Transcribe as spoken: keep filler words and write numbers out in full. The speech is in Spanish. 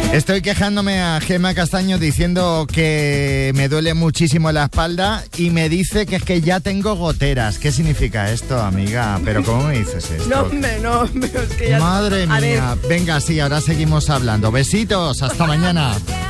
Estoy quejándome a Gemma Castaño diciendo que me duele muchísimo la espalda y me dice que es que ya tengo goteras. ¿Qué significa esto, amiga? ¿Pero cómo me dices esto? No, hombre, no, hombre, es que ya... Madre mía. Haré. Venga, sí, ahora seguimos hablando. Besitos, hasta mañana.